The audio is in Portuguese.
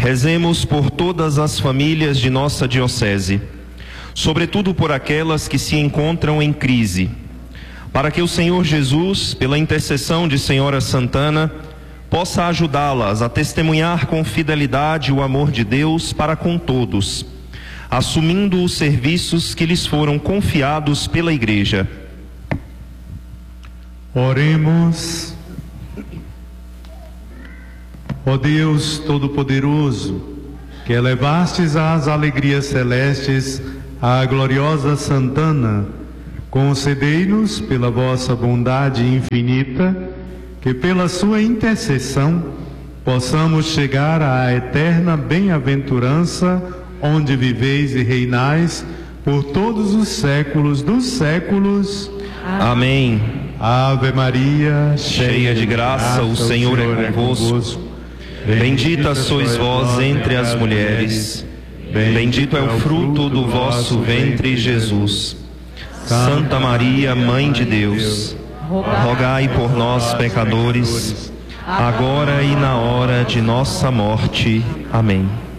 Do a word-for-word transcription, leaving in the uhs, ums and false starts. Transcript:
Rezemos por todas as famílias de nossa diocese, sobretudo por aquelas que se encontram em crise, para que o Senhor Jesus, pela intercessão de Senhora Santana, possa ajudá-las a testemunhar com fidelidade o amor de Deus para com todos, assumindo os serviços que lhes foram confiados pela Igreja. Oremos. Ó Deus Todo-Poderoso, que elevastes às alegrias celestes a gloriosa Santana, concedei-nos, pela vossa bondade infinita, que pela sua intercessão possamos chegar à eterna bem-aventurança, onde viveis e reinais por todos os séculos dos séculos. Amém. Ave Maria, cheia de graça, o Senhor é convosco. Bendita sois vós entre as mulheres, bendito é o fruto do vosso ventre, Jesus. Santa Maria, Mãe de Deus, rogai por nós, pecadores, agora e na hora de nossa morte. Amém.